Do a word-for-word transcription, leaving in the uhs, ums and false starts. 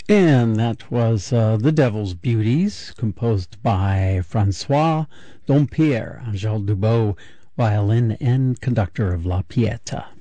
And that was uh, The Devil's Beauties, composed by Francois Dompierre, Angèle Dubot, violin and conductor of La Pieta.